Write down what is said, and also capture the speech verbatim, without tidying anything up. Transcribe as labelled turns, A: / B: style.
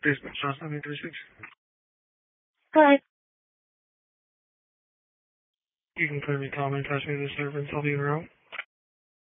A: Dispatch, last nine three six.
B: Hi.
A: You can clearly tell me touch me the servants. I'll be around.